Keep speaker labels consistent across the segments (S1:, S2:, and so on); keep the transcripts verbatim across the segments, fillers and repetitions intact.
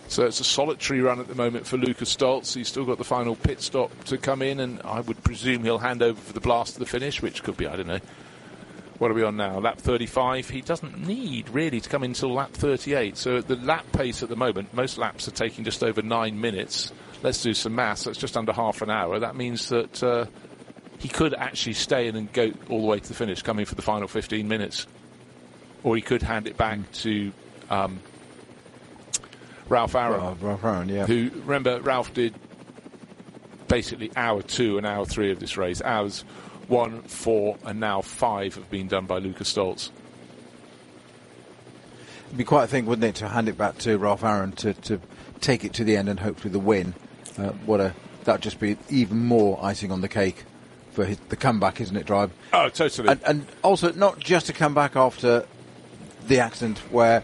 S1: So it's a solitary run at the moment for Luca Stoltz. He's still got the final pit stop to come in, and I would presume he'll hand over for the blast of the finish, which could be, I don't know. What are we on now? Lap thirty-five. He doesn't need, really, to come in until lap thirty-eight. So at the lap pace at the moment, most laps are taking just over nine minutes. Let's do some maths. That's just under half an hour. That means that uh, he could actually stay in and go all the way to the finish, coming for the final fifteen minutes. Or he could hand it back to um, Ralph Aaron.
S2: Oh, Ralph Aaron, yeah.
S1: Who, remember, Ralph did basically hour two and hour three of this race. Hours one, four, and now five have been done by Luca Stoltz.
S2: It'd be quite a thing, wouldn't it, to hand it back to Ralph Aaron to, to take it to the end and hopefully the win. Uh, what a that'd just be even more icing on the cake for his, the comeback, isn't it, Drive?
S1: Oh, totally.
S2: And, and also not just a comeback after the accident where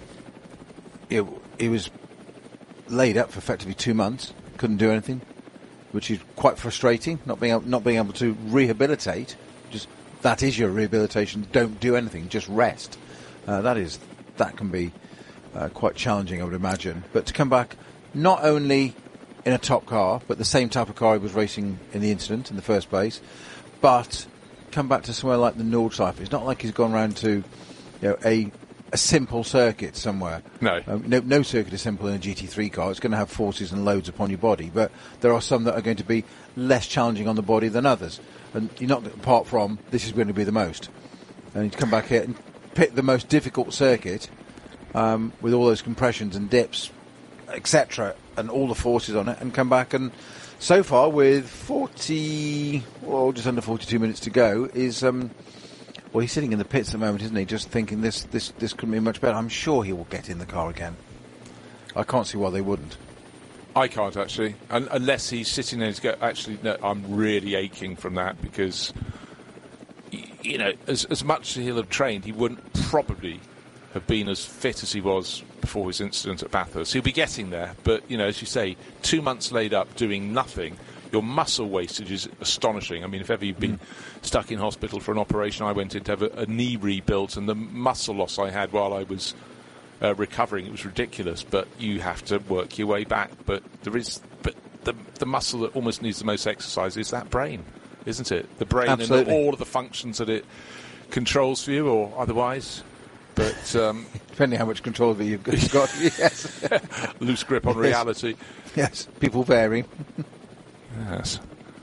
S2: it, it was laid up for effectively two months, couldn't do anything, which is quite frustrating, not being able, not being able to rehabilitate. Just that is your rehabilitation. Don't do anything, just rest. Uh, that is that can be uh, quite challenging, I would imagine. But to come back, not only in a top car, but the same type of car he was racing in the incident in the first place, but come back to somewhere like the Nordschleife. It's not like he's gone round to, you know, a a simple circuit somewhere.
S1: No.
S2: Um, no, no circuit is simple in a G T three car. It's going to have forces and loads upon your body, but there are some that are going to be less challenging on the body than others. And you're not, apart from, this is going to be the most. And to come back here and pick the most difficult circuit um, with all those compressions and dips, et cetera, and all the forces on it, and come back and so far with forty, well, just under forty-two minutes to go, is um, well, he's sitting in the pits at the moment, isn't he? Just thinking this, this, this couldn't be much better. I'm sure he will get in the car again. I can't see why they wouldn't.
S1: I can't actually, Un- unless he's sitting there. To go, actually, no, I'm really aching from that because, y- you know, as as much as he'll have trained, he wouldn't probably have been as fit as he was before his incident at Bathurst. He'll be getting there, but, you know, as you say, two months laid up doing nothing, your muscle wastage is astonishing. I mean, if ever you've been mm. stuck in hospital for an operation, I went in to have a, a knee rebuilt, and the muscle loss I had while I was uh, recovering, it was ridiculous, but you have to work your way back. But there is, but the, the muscle that almost needs the most exercise is that brain, isn't it? The brain
S2: Absolutely.
S1: And all of the functions that it controls for you or otherwise. But um,
S2: depending how much control of it you've got, yes.
S1: Loose grip on reality.
S2: Yes, people vary.
S1: Yes.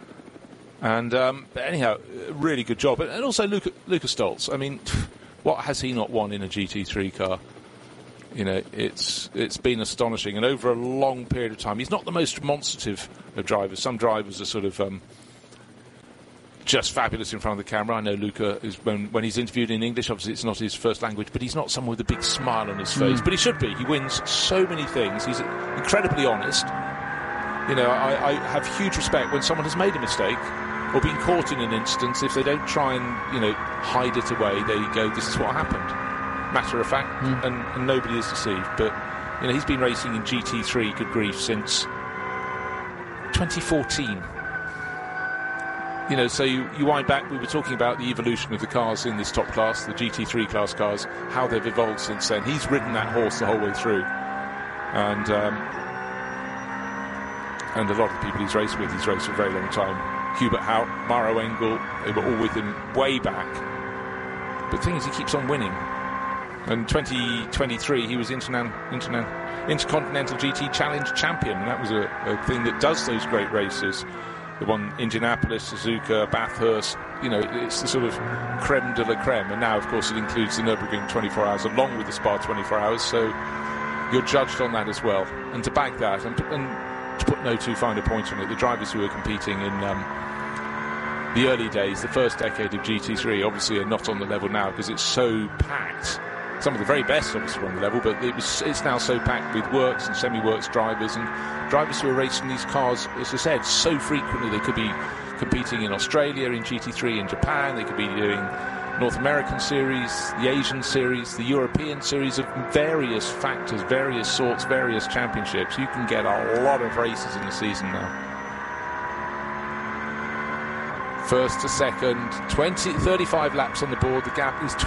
S1: And um, but anyhow, really good job. And also Luca, Luca Stoltz. I mean, what has he not won in a G T three car? You know, it's it's been astonishing. And over a long period of time, he's not the most demonstrative of drivers. Some drivers are sort of um, just fabulous in front of the camera. I know Luca is, when, when he's interviewed in English, obviously it's not his first language, but he's not someone with a big smile on his face. Mm. But he should be. He wins so many things. He's incredibly honest. You know, I, I have huge respect when someone has made a mistake or been caught in an instance. If they don't try and, you know, hide it away, they go, this is what happened. Matter of fact, mm. and, and nobody is deceived. But, you know, he's been racing in G T three, good grief, since twenty fourteen. You know, so you, you wind back, we were talking about the evolution of the cars in this top class, the G T three class cars, how they've evolved since then. He's ridden that horse the whole way through. And um, and a lot of the people he's raced with, he's raced for a very long time. Hubert Hout, Maro Engel, they were all with him way back. But the thing is, he keeps on winning. And twenty twenty-three, he was interna- interna- Intercontinental G T Challenge champion, and that was a, a thing that does those great races. The one Indianapolis, Suzuka, Bathurst, you know, it's the sort of creme de la creme. And now, of course, it includes the Nürburgring twenty-four hours along with the Spa twenty-four hours, so you're judged on that as well. And to back that, and, and to put no too fine a point on it, the drivers who were competing in um, the early days, the first decade of G T three, obviously are not on the level now because it's so packed. Some of the very best obviously are on the level, but it was, it's now so packed with works and semi-works drivers and drivers who are racing these cars, as I said, so frequently. They could be competing in Australia, in G T three, in Japan. They could be doing North American series, the Asian series, the European series of various factors, various sorts, various championships. You can get a lot of races in the season now. First to second, twenty, thirty-five laps on the board. The gap is